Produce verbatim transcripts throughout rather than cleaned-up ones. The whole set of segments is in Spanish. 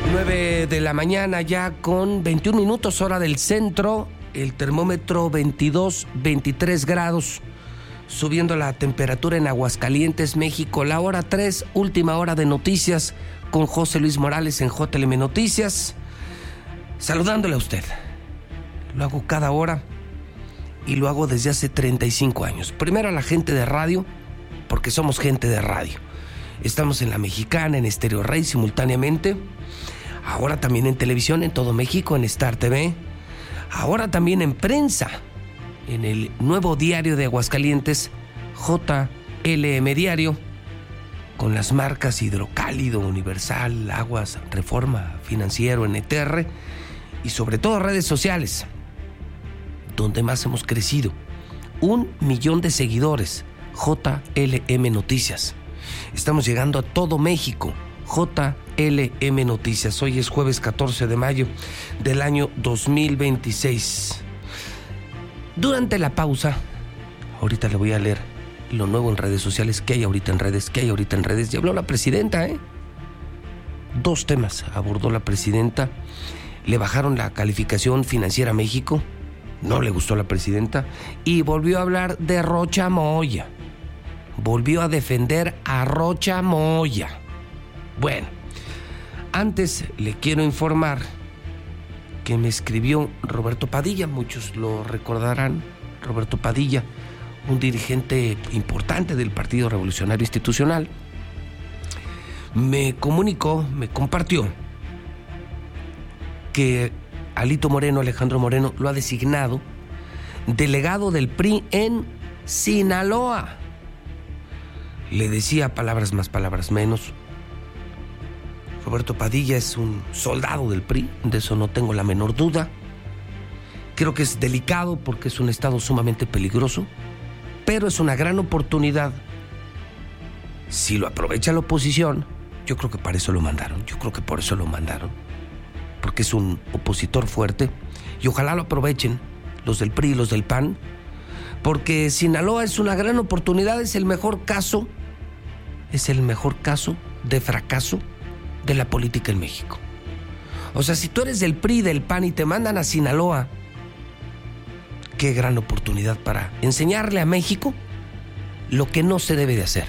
nueve de la mañana ya con veintiún minutos hora del centro, el termómetro veintidós, veintitrés grados, subiendo la temperatura en Aguascalientes, México. La hora tres, última hora de noticias con José Luis Morales en J L M Noticias, saludándole a usted. Lo hago cada hora y lo hago desde hace treinta y cinco años. Primero a la gente de radio, porque somos gente de radio. Estamos en La Mexicana, en Estéreo Rey simultáneamente. Ahora también en televisión en todo México, en Star T V. Ahora también en prensa, en el nuevo diario de Aguascalientes, J L M Diario, con las marcas Hidrocálido, Universal, Aguas, Reforma, Financiero, N T R y sobre todo redes sociales, donde más hemos crecido. Un millón de seguidores, J L M Noticias. Estamos llegando a todo México. J L M Noticias. Hoy es jueves catorce de mayo del año dos mil veintiséis. Durante la pausa, ahorita le voy a leer lo nuevo en redes sociales. ¿Qué hay ahorita en redes? ¿Qué hay ahorita en redes? Ya habló la presidenta, ¿eh? Dos temas abordó la presidenta. Le bajaron la calificación financiera a México. No le gustó a la presidenta. Y volvió a hablar de Rocha Moya. Volvió a defender a Rocha Moya. Bueno, antes le quiero informar que me escribió Roberto Padilla, muchos lo recordarán. Roberto Padilla, un dirigente importante del Partido Revolucionario Institucional, me comunicó, me compartió que Alito Moreno, Alejandro Moreno, lo ha designado delegado del P R I en Sinaloa. Le decía palabras más, palabras menos. Roberto Padilla es un soldado del P R I, de eso no tengo la menor duda. Creo que es delicado porque es un estado sumamente peligroso, pero es una gran oportunidad. Si lo aprovecha la oposición, yo creo que para eso lo mandaron, yo creo que por eso lo mandaron, porque es un opositor fuerte, y ojalá lo aprovechen los del P R I y los del P A N, porque Sinaloa es una gran oportunidad, es el mejor caso, es el mejor caso de fracaso de la política en México. O sea, si tú eres del P R I y del P A N y te mandan a Sinaloa, qué gran oportunidad para enseñarle a México lo que no se debe de hacer.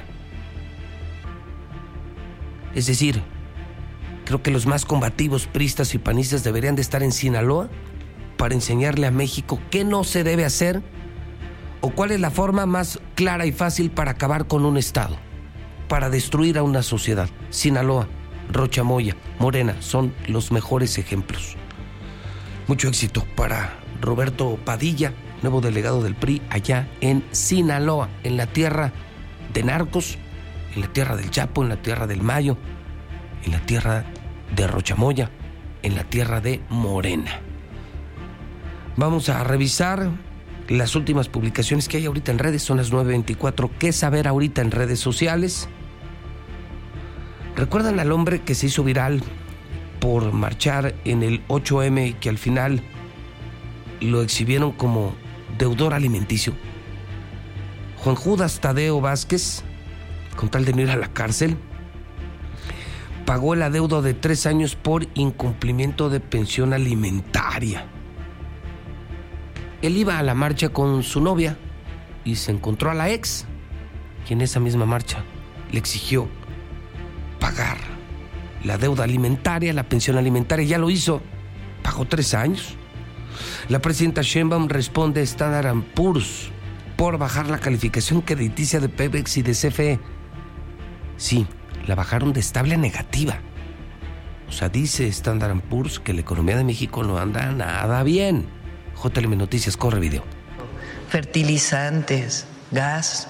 Es decir, creo que los más combativos priistas y panistas deberían de estar en Sinaloa para enseñarle a México qué no se debe hacer o cuál es la forma más clara y fácil para acabar con un estado, para destruir a una sociedad. Sinaloa, Rocha Moya, Morena son los mejores ejemplos. Mucho éxito para Roberto Padilla, nuevo delegado del P R I allá en Sinaloa, en la tierra de narcos, en la tierra del Chapo, en la tierra del Mayo, en la tierra de Rocha Moya, en la tierra de Morena. Vamos a revisar las últimas publicaciones que hay ahorita en redes. Son las nueve veinticuatro. ¿Qué saber ahorita en redes sociales? ¿Recuerdan al hombre que se hizo viral por marchar en el ocho eme y que al final lo exhibieron como deudor alimenticio? Juan Judas Tadeo Vázquez, con tal de no ir a la cárcel, pagó el adeudo de tres años por incumplimiento de pensión alimentaria. Él iba a la marcha con su novia y se encontró a la ex, y en esa misma marcha le exigió pagar la deuda alimentaria, la pensión alimentaria. Ya lo hizo, pagó tres años. La presidenta Sheinbaum responde a Standard and Poor's por bajar la calificación crediticia de Pemex y de C F E. Sí, la bajaron de estable a negativa. O sea, dice Standard and Poor's que la economía de México no anda nada bien. J L M Noticias, corre video. Fertilizantes, gas.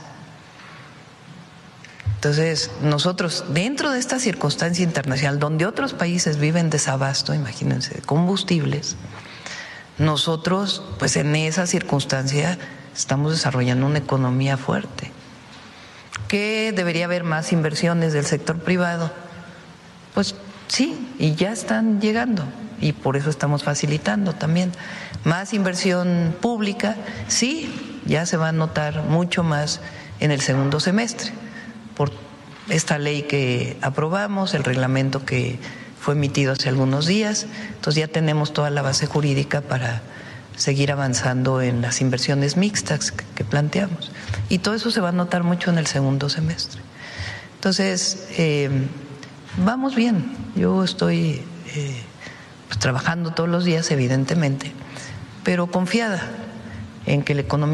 Entonces, nosotros, dentro de esta circunstancia internacional, donde otros países viven desabasto, imagínense, de combustibles, nosotros, pues en esa circunstancia, estamos desarrollando una economía fuerte. ¿Que debería haber más inversiones del sector privado? Pues sí, y ya están llegando, y por eso estamos facilitando también. Más inversión pública, sí, ya se va a notar mucho más en el segundo semestre, por esta ley que aprobamos, el reglamento que fue emitido hace algunos días, entonces ya tenemos toda la base jurídica para seguir avanzando en las inversiones mixtas que, que planteamos. Y todo eso se va a notar mucho en el segundo semestre. Entonces, eh, vamos bien. Yo estoy eh, pues, trabajando todos los días, evidentemente, pero confiada en que la economía